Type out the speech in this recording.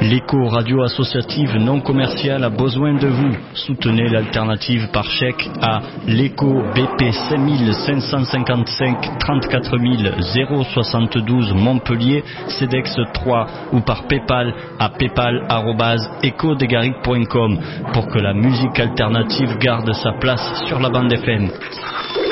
L'écho radio associative non commerciale a besoin de vous. Soutenez l'alternative par chèque à l'écho BP 5555 34 072 Montpellier, CEDEX 3 ou par PayPal à paypal@ecodegaric.com pour que la musique alternative garde sa place sur la bande FM.